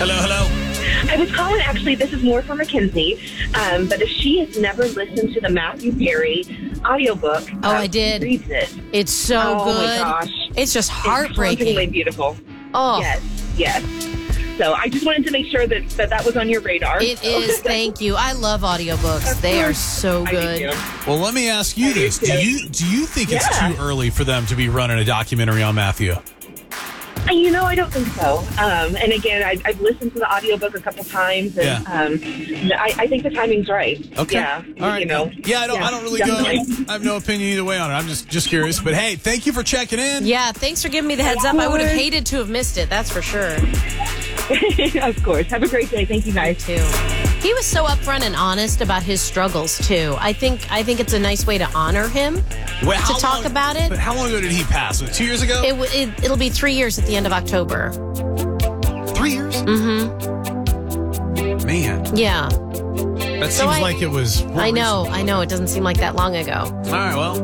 Hello, hello. I was calling, actually, this is more for Mackenzie, but if she has never listened to the Matthew Perry audiobook, I did. Reads it. It's so good. Oh, my gosh. It's just It's heartbreaking. hauntingly beautiful. Oh. Yes. So I just wanted to make sure that was on your radar. It is. Thank you. I love audiobooks. They are so good. Well, let me ask you this. Do you think it's too early for them to be running a documentary on Matthew? I don't think so. And again, I've listened to the audiobook a couple times, and I think the timing's right. Okay. Yeah. All right. I don't really definitely. I have no opinion either way on it. I'm just curious. But hey, thank you for checking in. Yeah, thanks for giving me the heads up. I would have hated to have missed it. That's for sure. Of course. Have a great day. Thank you, guys. Too. He was so upfront and honest about his struggles too. I think it's a nice way to honor him to talk about it. But how long ago did he pass? Was it 2 years ago? It'll be 3 years at the end of October. 3 years? Mm-hmm. Man. Yeah. That seems like it was. I know. It doesn't seem like that long ago. All right, well.